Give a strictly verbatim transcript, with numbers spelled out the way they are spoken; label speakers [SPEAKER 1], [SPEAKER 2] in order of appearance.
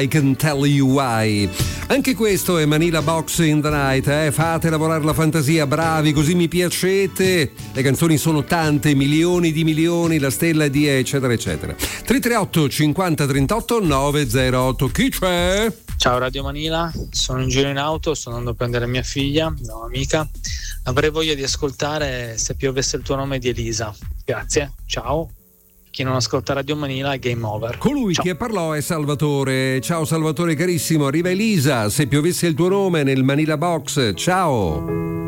[SPEAKER 1] I Can Tell You Why. Anche questo è Manila Box in the Night, eh? Fate lavorare la fantasia, bravi, così mi piacete. Le canzoni sono tante, milioni di milioni, la stella di eccetera eccetera. tre tre otto cinquanta trentotto novecentotto. Chi c'è?
[SPEAKER 2] Ciao Radio Manila, sono in giro in auto, sto andando a prendere mia figlia, da un'amica. Avrei voglia di ascoltare Se piovesse il tuo nome di Elisa. Grazie, ciao. Chi non ascolta Radio Manila è game over.
[SPEAKER 1] Colui
[SPEAKER 2] Ciao.
[SPEAKER 1] che parlò è Salvatore. Ciao Salvatore carissimo, arriva Elisa, Se piovesse il tuo nome nel Manila Box. Ciao.